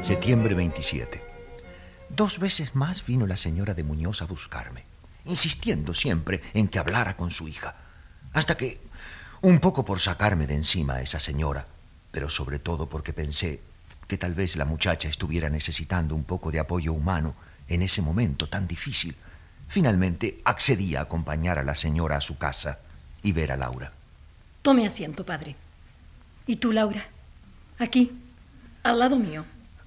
Septiembre 27. 2 veces más vino la señora de Muñoz a buscarme, insistiendo siempre en que hablara con su hija, hasta que, un poco por sacarme de encima a esa señora, pero sobre todo porque pensé que tal vez la muchacha estuviera necesitando un poco de apoyo humano en ese momento tan difícil, finalmente accedí a acompañar a la señora a su casa y ver a Laura. Tome asiento, padre. ¿Y tú, Laura? Aquí, al lado mío.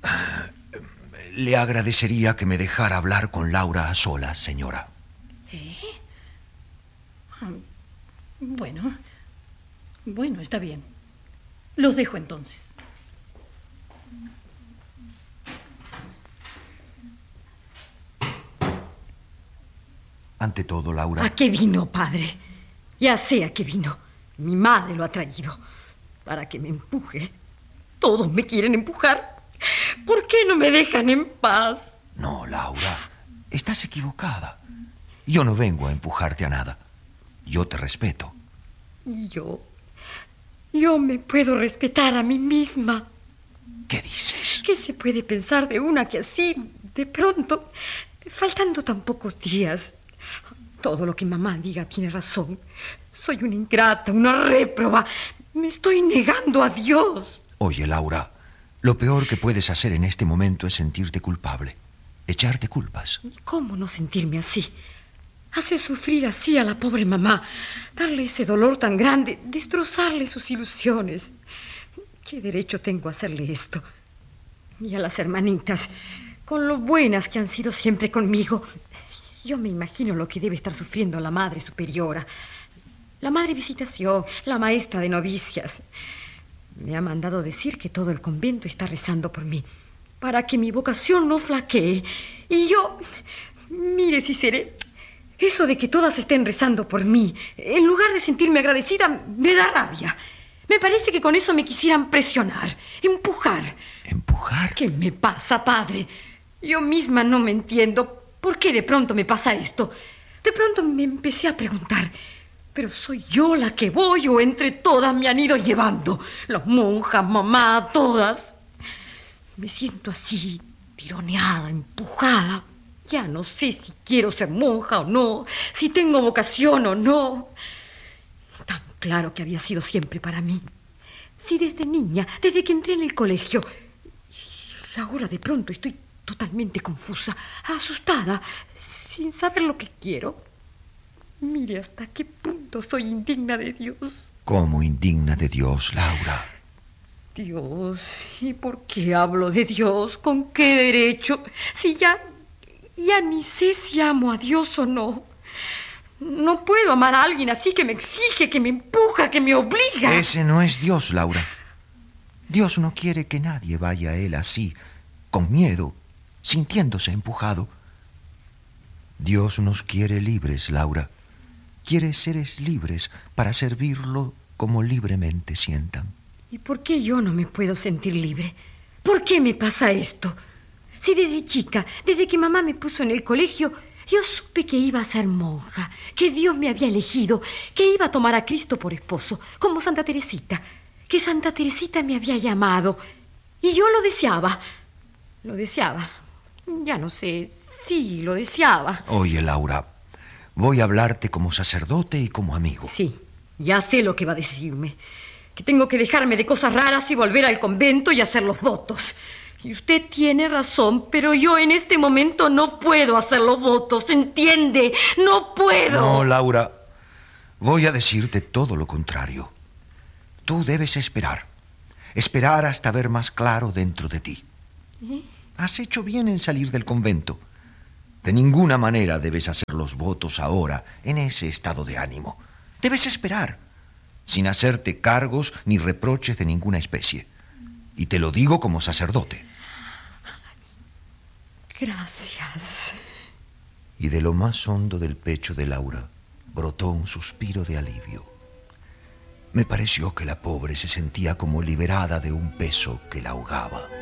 Le agradecería que me dejara hablar con Laura a solas, señora. Bueno, está bien. Los dejo entonces. Ante todo, Laura... ¿A qué vino, padre? Ya sé a qué vino. Mi madre lo ha traído. Para que me empuje. Todos me quieren empujar. ¿Por qué no me dejan en paz? No, Laura, estás equivocada. Yo no vengo a empujarte a nada. Yo te respeto. Yo me puedo respetar a mí misma. ¿Qué dices? ¿Qué se puede pensar de una que así, de pronto, faltando tan pocos días? Todo lo que mamá diga tiene razón. Soy una ingrata, una réproba. Me estoy negando a Dios. Oye, Laura, lo peor que puedes hacer en este momento es sentirte culpable. Echarte culpas. ¿Cómo no sentirme así? Hacer sufrir así a la pobre mamá. Darle ese dolor tan grande. Destrozarle sus ilusiones. ¿Qué derecho tengo a hacerle esto? Y a las hermanitas, con lo buenas que han sido siempre conmigo. Yo me imagino lo que debe estar sufriendo la madre superiora. La madre visitación, la maestra de novicias. Me ha mandado decir que todo el convento está rezando por mí, para que mi vocación no flaquee. Y yo, mire si seré... Eso de que todas estén rezando por mí, en lugar de sentirme agradecida, me da rabia. Me parece que con eso me quisieran presionar, empujar. ¿Empujar? ¿Qué me pasa, padre? Yo misma no me entiendo. ¿Por qué de pronto me pasa esto? De pronto me empecé a preguntar... ¿Pero soy yo la que voy o entre todas me han ido llevando? Las monjas, mamá, todas. Me siento así, tironeada, empujada. Ya no sé si quiero ser monja o no, si tengo vocación o no. Tan claro que había sido siempre para mí. Si desde niña, desde que entré en el colegio. Y ahora de pronto estoy totalmente confusa, asustada, sin saber lo que quiero. Mire hasta qué punto soy indigna de Dios. ¿Cómo indigna de Dios, Laura? Dios, ¿y por qué hablo de Dios? ¿Con qué derecho? Si ya ni sé si amo a Dios o no. No puedo amar a alguien así que me exige, que me empuja, que me obliga. Ese no es Dios, Laura. Dios no quiere que nadie vaya a Él así, con miedo, sintiéndose empujado. Dios nos quiere libres, Laura. Quiere seres libres para servirlo como libremente sientan. ¿Y por qué yo no me puedo sentir libre? ¿Por qué me pasa esto? Si desde chica, desde que mamá me puso en el colegio, yo supe que iba a ser monja, que Dios me había elegido, que iba a tomar a Cristo por esposo, como Santa Teresita, que Santa Teresita me había llamado. Y yo lo deseaba. Lo deseaba. Ya no sé, sí, lo deseaba. Oye, Laura, voy a hablarte como sacerdote y como amigo. Sí, ya sé lo que va a decirme. Que tengo que dejarme de cosas raras y volver al convento y hacer los votos. Y usted tiene razón, pero yo en este momento no puedo hacer los votos, ¿entiende? ¡No puedo! No, Laura, voy a decirte todo lo contrario. Tú debes esperar. Esperar hasta ver más claro dentro de ti. Has hecho bien en salir del convento. De ninguna manera debes hacer los votos ahora, en ese estado de ánimo. Debes esperar, sin hacerte cargos ni reproches de ninguna especie. Y te lo digo como sacerdote. Gracias. Y de lo más hondo del pecho de Laura brotó un suspiro de alivio. Me pareció que la pobre se sentía como liberada de un peso que la ahogaba.